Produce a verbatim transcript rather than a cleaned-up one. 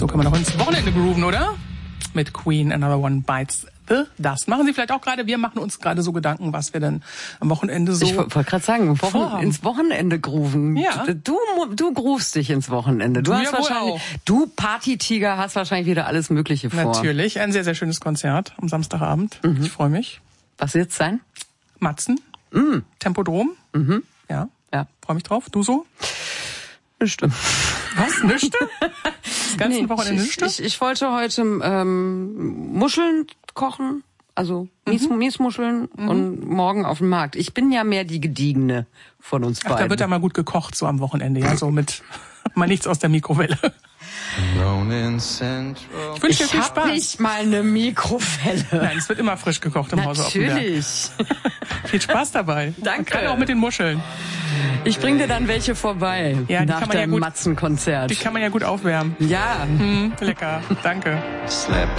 So können wir noch ins Wochenende grooven, oder? Mit Queen, Another One Bites the Dust. Machen Sie vielleicht auch gerade, wir machen uns gerade so Gedanken, was wir denn am Wochenende so... Ich wollte gerade sagen, Wochen, ins Wochenende grooven. Ja. Du, du groovst dich ins Wochenende. Du, Du hast ja wohl wahrscheinlich, auch. du Partytiger hast wahrscheinlich wieder alles Mögliche vor. Natürlich, ein sehr, sehr schönes Konzert am Samstagabend. Mhm. Ich freue mich. Was wird's sein? Matzen, Mhm. Tempodrom. Mhm. Ja, Ja. freue mich drauf. Du so? Stimmt. Was? Nischte? Das ganze Nee, Wochenende ich, nischte? ich, ich wollte heute ähm, Muscheln kochen, also Mies, Mhm. Miesmuscheln Mhm. und morgen auf dem Markt. Ich bin ja mehr die Gediegene von uns Ach, beiden. da wird ja mal gut gekocht so am Wochenende, ja, so mit mal nichts aus der Mikrowelle. Ich wünsche dir viel ich hab Spaß. nicht mal eine Mikrowelle. Nein, es wird immer frisch gekocht im Hause Offenberg. Natürlich. Viel Spaß dabei. Danke. Gerade auch mit den Muscheln. Ich bring dir dann welche vorbei Ja, die nach kann man ja dem gut- Matzenkonzert. Die kann man ja gut aufwärmen. Ja. Hm, lecker. Danke. Slept